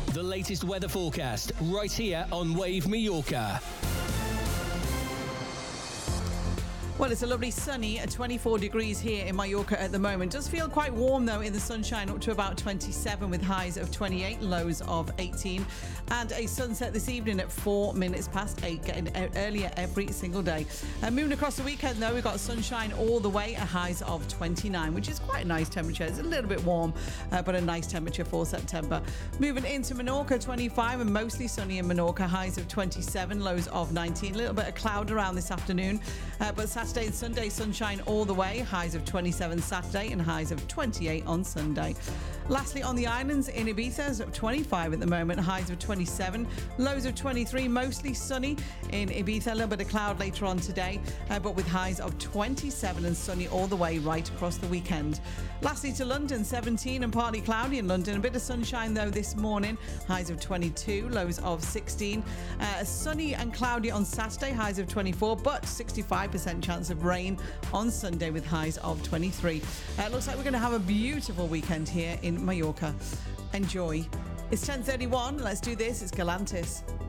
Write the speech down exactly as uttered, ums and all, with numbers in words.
The latest weather forecast right here on Wave Mallorca. Well, it's a lovely sunny at twenty-four degrees here in Mallorca at the moment. Does feel quite warm though in the sunshine, up to about twenty-seven with highs of twenty-eight, lows of eighteen. And a sunset this evening at four minutes past eight, getting earlier every single day. Uh, moving across the weekend though, we've got sunshine all the way at highs of twenty-nine, which is quite a nice temperature. It's a little bit warm, uh, but a nice temperature for September. Moving into Menorca, twenty-five and mostly sunny in Menorca, highs of twenty-seven, lows of nineteen. A little bit of cloud around this afternoon, uh, but Saturday and Sunday sunshine all the way, highs of twenty-seven Saturday and highs of twenty-eight on Sunday. Lastly, on the islands, in Ibiza, it's twenty-five at the moment, highs of twenty-seven, lows of twenty-three, mostly sunny in Ibiza, a little bit of cloud later on today, uh, but with highs of twenty-seven and sunny all the way right across the weekend. Lastly to London, seventeen and partly cloudy in London, a bit of sunshine though this morning, highs of twenty-two, lows of sixteen. Uh, sunny and cloudy on Saturday, highs of twenty-four, but sixty-five percent chance of rain on Sunday with highs of twenty-three. Uh, looks like we're going to have a beautiful weekend here in Mallorca. Enjoy. It's ten thirty-one. Let's do this. It's Galantis.